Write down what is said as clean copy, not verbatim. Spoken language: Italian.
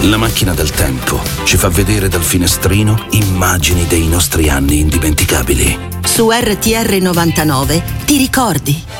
La macchina del tempo ci fa vedere dal finestrino immagini dei nostri anni indimenticabili. Su RTR 99 ti ricordi.